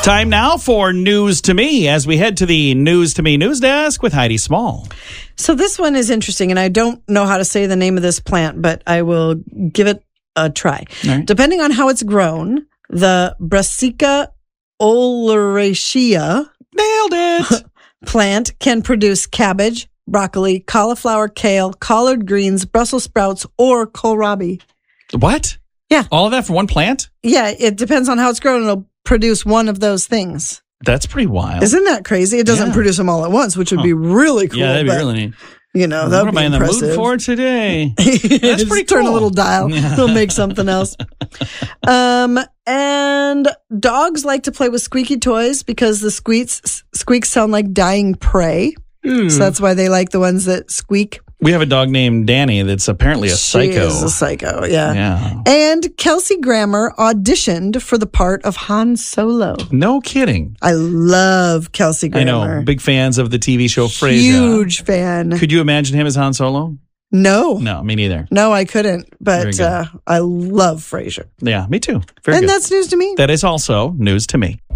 Time now for News to Me as we head to the News to Me news desk with Heidi Small. So this one is interesting, and I don't know how to say the name of this plant, but I will give it a try. Right. Depending on how it's grown, the Brassica oleracea Nailed it. plant can produce cabbage, broccoli, cauliflower, kale, collard greens, Brussels sprouts, or kohlrabi. What? Yeah. All of that for one plant? Yeah, it depends on how it's grown. It'll produce one of those things. That's pretty wild. Isn't that crazy? It doesn't produce them all at once, which would be really cool. Yeah, that'd be but, really neat. You know, that What would am be I in impressive. the mood for today? That's Just pretty turn cool. a little dial. It'll make something else. And dogs like to play with squeaky toys because the squeaks sound like dying prey. So that's why they like the ones that squeak. We have a dog named Danny that's apparently a She psycho. is a psycho, yeah. Yeah. And Kelsey Grammer auditioned for the part of Han Solo. No kidding. I love Kelsey I Grammer. know. Big fans of the TV show Frasier. Huge fan. Could you imagine him as Han Solo? No, Me neither. I couldn't. Very But good. I love Frasier. Yeah, me too. Very And good. that's news to me. That is also news to me.